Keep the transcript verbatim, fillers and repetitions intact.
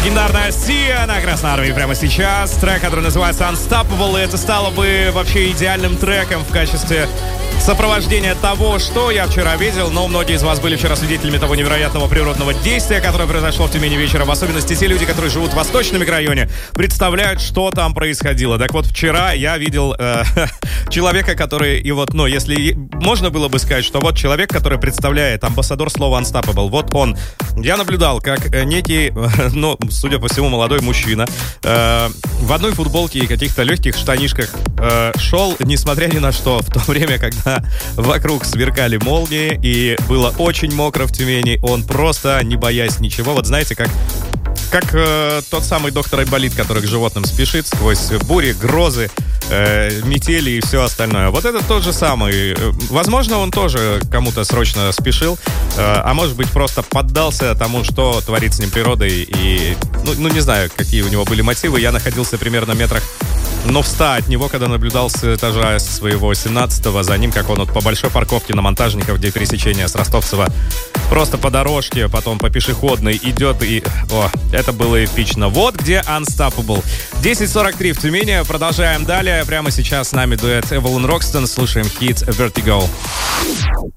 Легендарная Сия на Красной Армии прямо сейчас. Трек, который называется Unstoppable. И это стало бы вообще идеальным треком в качестве сопровождения того, что я вчера видел. Но многие из вас были вчера свидетелями того невероятного природного действия, которое произошло в Тюмени вечером. В особенности те люди, которые живут в восточном микрорайоне, представляют, что там происходило. Так вот, вчера я видел э, человека, который... И вот, ну, если можно было бы сказать, что вот человек, который представляет амбассадор слова Unstoppable, вот он. Я наблюдал, как некий, ну, судя по всему, молодой мужчина э, в одной футболке и каких-то легких штанишках э, шел, несмотря ни на что, в то время, когда вокруг сверкали молнии и было очень мокро в Тюмени, он просто, не боясь ничего, вот знаете, как... Как э, тот самый доктор Айболит, который к животным спешит сквозь бури, грозы, э, метели и все остальное. Вот это тот же самый. Возможно, он тоже кому-то срочно спешил, э, а может быть, просто поддался тому, что творит с ним природой. И, ну, ну, не знаю, какие у него были мотивы. Я находился примерно метрах, но в ста от него, когда наблюдал с этажа своего семнадцатого за ним, как он вот по большой парковке на Монтажников, где пересечение с Ростовцева, просто по дорожке, потом по пешеходной идет и... О, это было эпично. Вот где Unstoppable. десять сорок три в Тюмени. Продолжаем далее. Прямо сейчас с нами дуэт Эвелин Рокстон. Слушаем хит Vertigo.